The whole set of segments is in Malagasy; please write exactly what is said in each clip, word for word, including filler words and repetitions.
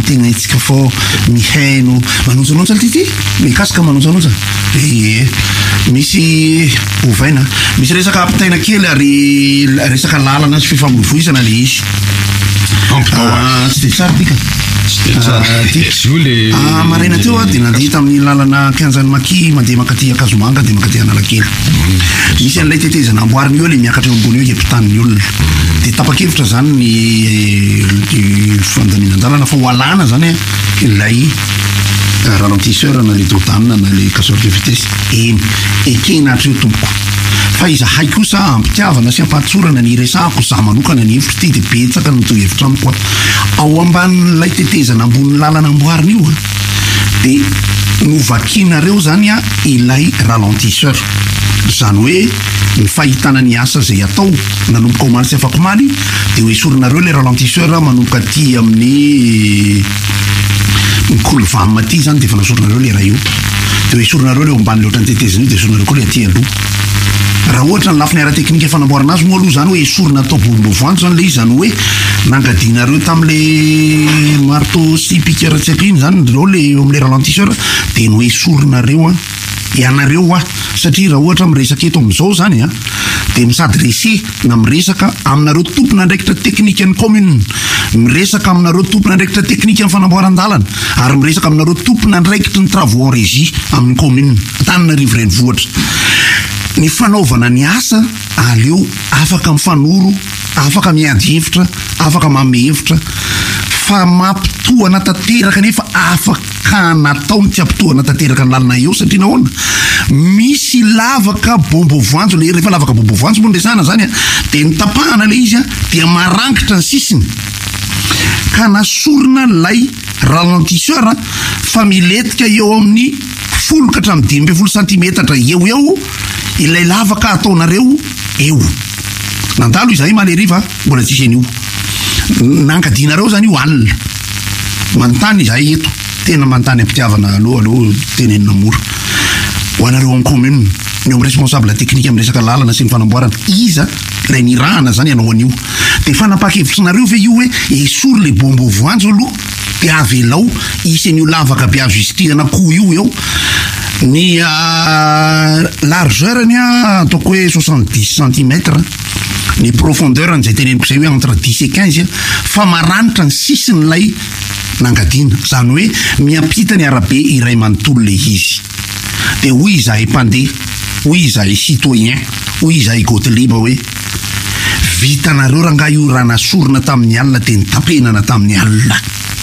tegna itsika fô mihaino manonjanonja ty mikasika manonjanonja e misy ovaina misy resaka apitaina kely ary resaka lalana sy fifamoivoizana le izy ah tsy de tsara tika ah maraina teo a de nandeha tamin'ny lalana Kianjan'ny Maki mandeha makaty Akazomanga de makaty Analakely misy an'ilay tetezana amboariny eo le miakatra eo ambony eo hiampitan'ny olona de tapa-kevitra zany ny fandaminan-dalana fa ho alana zany ilay ralentisseur na le dodane na le casseur de vitesse eny ekena hatreo tompoko fa iza hay kosa ampitiavana sy ampatsorana ny resako za manokana ny hevitra ty de betsaka ny toy hevitra amiko ao ambanin'ilay tetezana ambony lalana amboariny io de novakinareo zany a ilay ralentisseur zany hoe ny fahitana ny asa zay atao nanomboka omaly tsy afaka omaly de ho esorinareo le ralentisseur manomboka aty amin'ny kolvamma ty zany de fa nasorinareo le raha io de ho esorinareo le ambany le ohatrany tetezana io de esorinareo koa le aty aloha raha ohatra ny lafiny ara-teknika fanamboarana azy moa aloha zany hoe esorina atao bombovoanjo zany le izy zany hoe nangadinareo tam'le marteau sy piqueur tsy haiko iny zany reo le eo am'le ralentisseur de no esorinareo a ianareo a satria raha ohatra miresaka eto am'izao zany a de misady rese na miresaka aminareo tompona andraikitra teknika ny commune miresaka aminareo tompona andraikitra teknika ny fanamboaran-dalana ary miresaka aminareo tompona andraikitra ny travaux en régie amin'ny commune Antananarivo renivohitra ny fanaovana ny asa aleo afaka mifanoro afaka miady hevitra afaka mame hevitra fa mampitohana tanteraka nefa afaka nataony tsy ampitohana tanteraka ny lalana eo satria nahoana misy lavaka bombovoanjo le rehefa lavaka bombovoanjo moa ndresana zany a de nitapahana le izy a dia marangitra ny sisiny ka nasorina lay ralentisseur fa miletika eo amin'ny folo ka hatramin'ny dimy ambin'ny folo santimetatra eo eo ilay lavaka ataonareo eo nandalo izahay maleriva mbola tsisy an'io nangadinareo zany io alina manontany izahay eto tena manontany ampitiavana aloha aloha tenenina mora ho anareo amin'ny commune ny amin'ny responsable teknika amin'ny resaka lalana sy ny fanamboarana iza lay nirahana zany ianao an'io de fanapakevitrinareo ve io hoe esory le bombovoanjo aloha de avelao isy an'io lavaka be azo isitihana koa io eo ny largeur ny a ataoko hoe soixante-dix centimètres ny profondeur an'izay teneniko zay hoe entre dix et quinze fa maranitra ny sisiny lay nangadina zany hoe miampita ny arabe iray manontolo le izy de hoy izahay mpandeha hoy izahay citoyen hoy izahay goteliba hoe vitanareo ranga io raha nasorina tamin'ny alina de nitapenana tamin'ny alina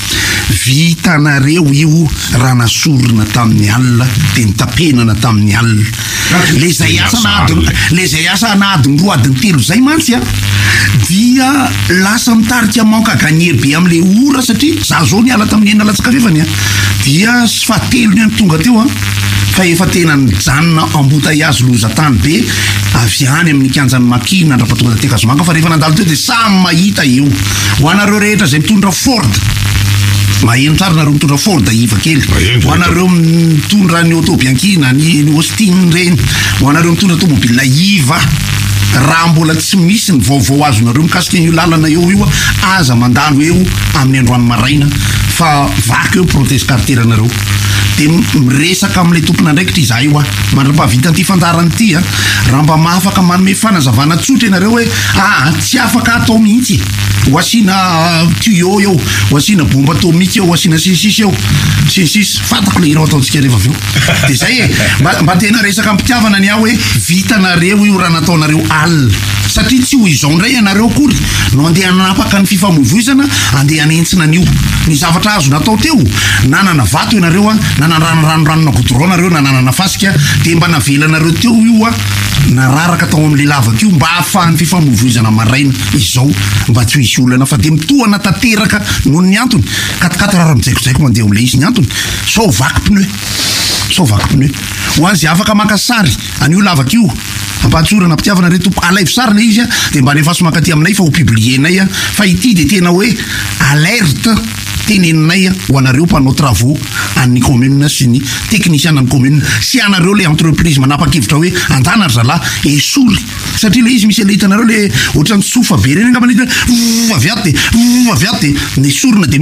vitanareo io raha nasorina tamin'ny alina de nitapenana tamin'ny alina le zay asa anadiny le zay asa anadiny roa adiny telo zay mantsy a dia lasa mitarika manque à gagner be am'le ora satria za zao niala tamin'ny enina latsaka fefany a dia sy fahatelo ny tonga teo a fa efa tena nijanona embouteillage lozatany be avy any amin'ny Kianjan'ny Maki nandrapatonga taty Akazomanga fa rehefa nandalo teo de samy mahita eo ho anareo rehetra zay mitondra Ford maheno tsara nareo mitondra Ford iva kely ho anareo mitondra ny autobianchina ny Austin reny ho anareo mitondra tomobile iva raha mbola tsy misy ny vaovao azonareo mikasika io lalana eo io aza mandalo eo amin'ny androany maraina fa vaky eo protège carteranareo de miresaka am'le tompona andraikitra izahay io a mandra-pahavita an'ity fandarany ity a raha mba mahafaka manome fanazavana tsotra ianareo hoe ah tsy afaka atao mihitsy ho asina tuyau eo ho asina bomba atomika eo ho asina sisisy eo sisisy fatako le irao ataontsika rehefa aveo de zay e mba, mba tena resaka ampitiavana ny aho hoe vitanareo io raha nataonareo alina satria tsy ho izao ndray ianareo kory no andeha nanapaka ny fifamoivoizana andeha hanentsina an'io ny zavatra azo natao teo nanana vato ianareo a nananranonranona godronareo nananana fasika de mba navelanareo teo io a nararaka tao am'le lavaka io mba ahafahan'ny fifamoivoizana maraina izao mba tsy ho isy olana fa de mitohana tanteraka noho ny antony katikati raha mijaikojaiko mandeha am'le izy ny antony sao vaky pneu sao vaky pneu ho an'izay afaka maka sary an'io lavaka io ampatsorana ampitiavana re tompo alaivo sary le izy a de mba nefa so makaty aminay fa ho publienay a fa ity de tena hoe alerte teneninay a ho anareo mpanao travaux an'ny commune sy ny technicien ny commune sy anareo le entreprise manapa-kevitra hoe andana ry zalahy esory satria le izy misy le hitanareo le ohatrany tsofa be reny angamba le aviaty de aviaty de ny esorina de